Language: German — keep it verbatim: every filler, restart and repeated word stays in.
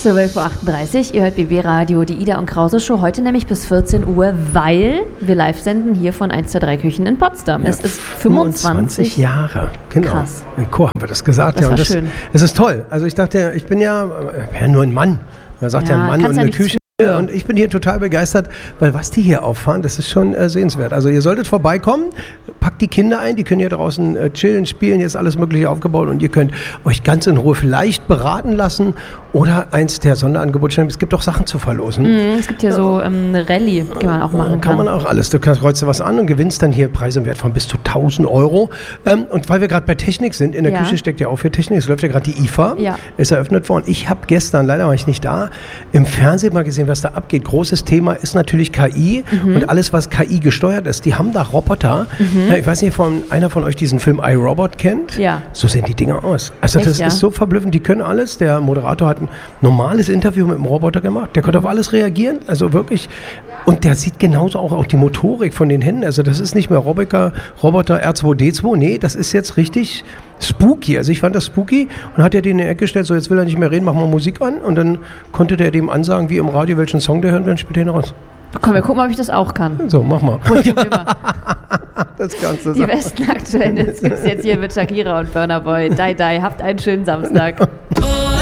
zwölf Uhr achtunddreißig, ihr hört B B Radio, die Ida und Krause Show, heute nämlich bis vierzehn Uhr, weil wir live senden hier von eins der drei Küchen in Potsdam. Ja, es ist fünfundzwanzig Jahre, genau. Krass. Im Chor haben wir das gesagt. Das ja, war und das, schön. Es ist toll. Also ich dachte, ich bin ja, ja nur ein Mann. Man sagt ja, Ja, ein Mann kannst und ja eine nichts Küche. Und ich bin hier total begeistert, weil was die hier auffahren, das ist schon äh, sehenswert. Also ihr solltet vorbeikommen, packt die Kinder ein, die können hier draußen äh, chillen, spielen, hier ist alles mögliche aufgebaut und ihr könnt euch ganz in Ruhe vielleicht beraten lassen oder eins der Sonderangebote stellen. Es gibt auch Sachen zu verlosen. Mhm, es gibt hier so ähm, eine Rallye, die man auch machen kann. Kann man auch alles. Du kannst, kreuzt was an und gewinnst dann hier Preise im Wert von bis zu tausend Euro. Ähm, und weil wir gerade bei Technik sind, in der Ja. Küche steckt ja auch für Technik, es läuft ja gerade die I F A, Ja. ist eröffnet worden. Ich habe gestern, leider war ich nicht da, im Fernsehen mal gesehen, was da abgeht. Großes Thema ist natürlich K I Mhm. und alles, was K I gesteuert ist. Die haben da Roboter. Mhm. Ja, ich weiß nicht, von einer von euch diesen Film iRobot kennt. Ja. So sehen die Dinger aus. Also Echt, das ja? ist so verblüffend. Die können alles. Der Moderator hat ein normales Interview mit dem Roboter gemacht. Der konnte auf alles reagieren. Also wirklich. Und der sieht genauso auch, auch die Motorik von den Händen. Also das ist nicht mehr Roboter, Roboter R zwei D zwei. Nee, das ist jetzt richtig spooky. Also ich fand das spooky und hat er den in die Ecke gestellt, so jetzt will er nicht mehr reden, mach mal Musik an. Und dann konnte der dem ansagen, wie im Radio, welchen Song der hört, und dann spielt er ihn raus. Komm, wir gucken, ob ich das auch kann. So, mach mal. Probier mal. Das kannst du Die sagen. besten aktuellen Hits gibt's jetzt hier mit Shakira und Burna Boy. Die, die, habt einen schönen Samstag.